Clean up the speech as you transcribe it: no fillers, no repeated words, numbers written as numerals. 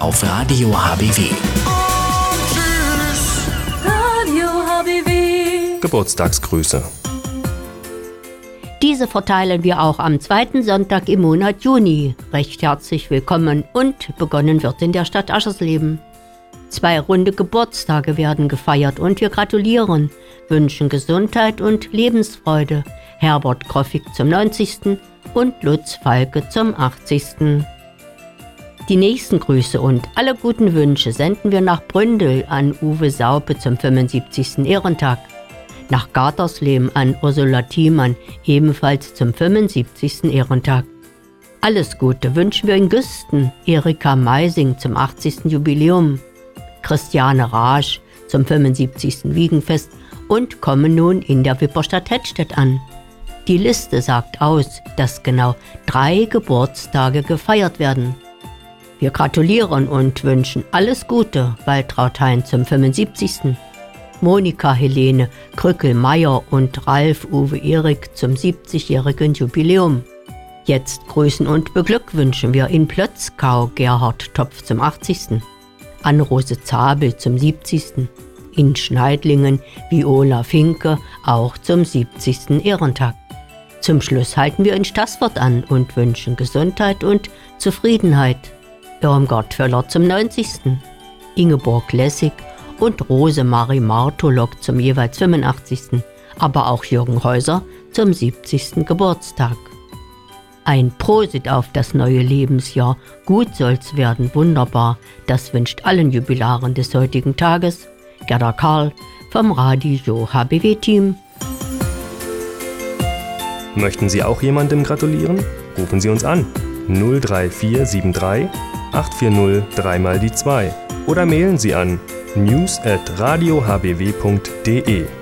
auf Radio HBW. Radio HBW. Geburtstagsgrüße. Diese verteilen wir auch am zweiten Sonntag im Monat Juni. Recht herzlich willkommen und begonnen wird in der Stadt Aschersleben. 2 runde Geburtstage werden gefeiert und wir gratulieren, wünschen Gesundheit und Lebensfreude. Herbert Kroffig zum 90. und Lutz Falke zum 80. Die nächsten Grüße und alle guten Wünsche senden wir nach Bründel an Uwe Saupe zum 75. Ehrentag. Nach Gartersleben an Ursula Thiemann, ebenfalls zum 75. Ehrentag. Alles Gute wünschen wir in Güsten, Erika Meising zum 80. Jubiläum, Christiane Raasch zum 75. Wiegenfest und kommen nun in der Wipperstadt Hettstedt an. Die Liste sagt aus, dass genau 3 Geburtstage gefeiert werden. Wir gratulieren und wünschen alles Gute Waltraud Hein zum 75., Monika Helene Krückel-Meyer und Ralf Uwe Erik zum 70-jährigen Jubiläum. Jetzt grüßen und beglückwünschen wir in Plötzkau Gerhard Topf zum 80., Anne-Rose Zabel zum 70., in Schneidlingen Viola Finke auch zum 70. Ehrentag. Zum Schluss halten wir in Staßfurt an und wünschen Gesundheit und Zufriedenheit. Irmgard Völler zum 90., Ingeborg Lessig und Rosemarie Martolok zum jeweils 85., aber auch Jürgen Häuser zum 70. Geburtstag. Ein Prosit auf das neue Lebensjahr, gut soll's werden, wunderbar, das wünscht allen Jubilaren des heutigen Tages Gerda Karl vom Radio HBW-Team. Möchten Sie auch jemandem gratulieren? Rufen Sie uns an 03473 840 3 die 2 oder mailen Sie an news@radiohbw.de.